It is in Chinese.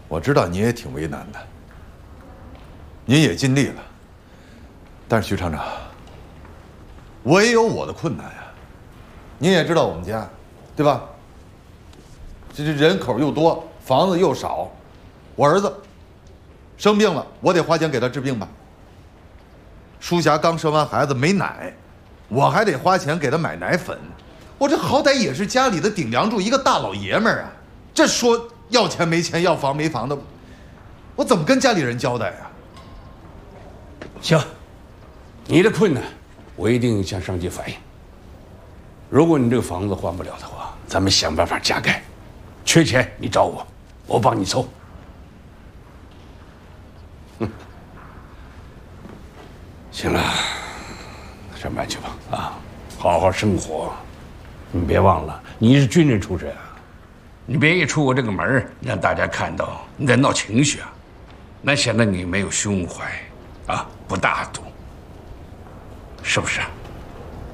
我知道你也挺为难的，您也尽力了，但是徐厂长，我也有我的困难呀。您也知道我们家，对吧？这人口又多，房子又少，我儿子生病了，我得花钱给他治病吧。舒霞刚生完孩子没奶，我还得花钱给他买奶粉。我这好歹也是家里的顶梁柱，一个大老爷们儿啊，这说要钱没钱，要房没房的，我怎么跟家里人交代呀？ 行，你的困难我一定向上级反映。如果你这个房子还不了的话，咱们想办法加盖。缺钱你找我，我帮你凑。行了，上班去吧啊，好好生活。你别忘了，你是军人出身啊，你别一出我这个门让大家看到你在闹情绪啊，那显得你没有胸怀啊，不大度，是不是啊？